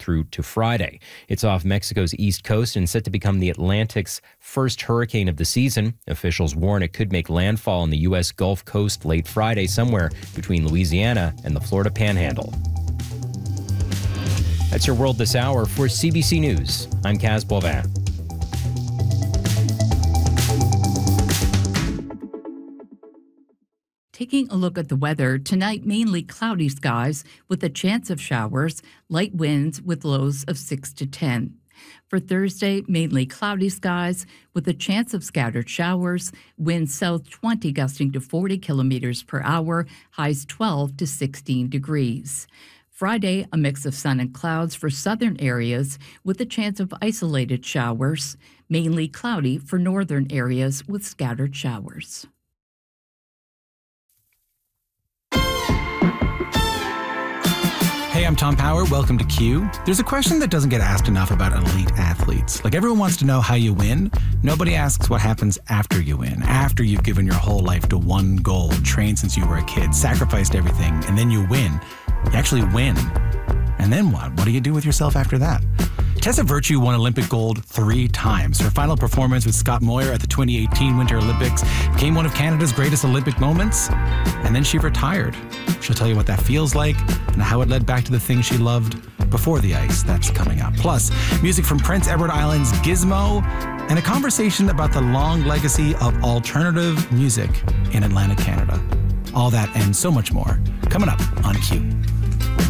through to Friday. It's off Mexico's east coast and set to become the Atlantic's first hurricane of the season. Officials warn it could make landfall on the U.S. Gulf Coast late Friday, somewhere between Louisiana and the Florida Panhandle. That's your World This Hour. For CBC News, I'm Kaz Boivin. Taking a look at the weather, tonight mainly cloudy skies with a chance of showers, light winds with lows of 6 to 10. For Thursday, mainly cloudy skies with a chance of scattered showers, winds south 20 gusting to 40 kilometers per hour, highs 12 to 16 degrees. Friday, a mix of sun and clouds for southern areas with a chance of isolated showers, mainly cloudy for northern areas with scattered showers. Hey, I'm Tom Power. Welcome to Q. There's a question that doesn't get asked enough about elite athletes. Like, everyone wants to know how you win. Nobody asks what happens after you win, after you've given your whole life to one goal, trained since you were a kid, sacrificed everything, and then you win. You actually win. And then what? What do you do with yourself after that? Tessa Virtue won Olympic gold 3 times. Her final performance with Scott Moir at the 2018 Winter Olympics became one of Canada's greatest Olympic moments. And then she retired. She'll tell you what that feels like and how it led back to the things she loved before the ice. That's coming up. Plus, music from Prince Edward Island's Gizmo and a conversation about the long legacy of alternative music in Atlantic Canada. All that and so much more coming up on Q.